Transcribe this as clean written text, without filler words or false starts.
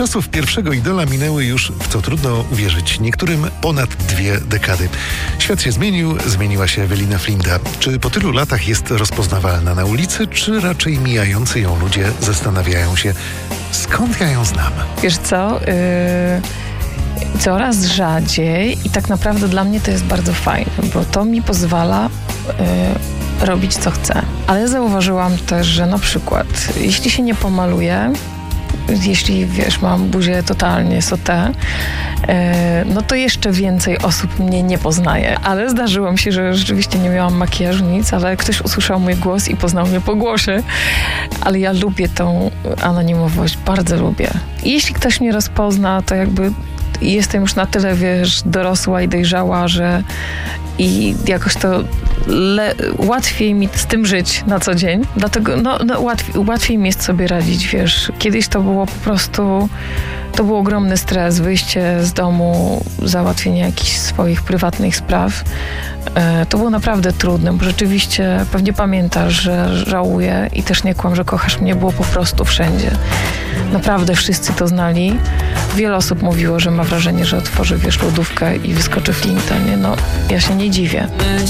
czasów pierwszego idola minęły już, w co trudno uwierzyć, niektórym ponad 2 dekady. Świat się zmienił, zmieniła się Ewelina Flinda. Czy po tylu latach jest rozpoznawalna na ulicy, czy raczej mijający ją ludzie zastanawiają się, skąd ja ją znam? Wiesz co? Coraz rzadziej i tak naprawdę dla mnie to jest bardzo fajne, bo to mi pozwala robić co chcę. Ale zauważyłam też, że na przykład jeśli się nie pomaluję, jeśli wiesz, mam buzię totalnie sauté, no to jeszcze więcej osób mnie nie poznaje. Ale zdarzyło mi się, że rzeczywiście nie miałam makijażu, nic, ale ktoś usłyszał mój głos i poznał mnie po głosie. Ale ja lubię tą anonimowość, bardzo lubię. I jeśli ktoś mnie rozpozna, to jakby jestem już na tyle, wiesz, dorosła i dojrzała, że i jakoś to łatwiej mi z tym żyć na co dzień. Dlatego łatwiej mi jest sobie radzić, wiesz. Kiedyś to było po prostu, to był ogromny stres, wyjście z domu, załatwienie jakichś swoich prywatnych spraw. To było naprawdę trudne, bo rzeczywiście pewnie pamiętasz, że żałuję i też nie kłam, że kochasz mnie, było po prostu wszędzie. Naprawdę wszyscy to znali. Wiele osób mówiło, że ma wrażenie, że otworzy, wiesz, lodówkę i wyskoczy Flinta, nie? No, ja się nie dziwię.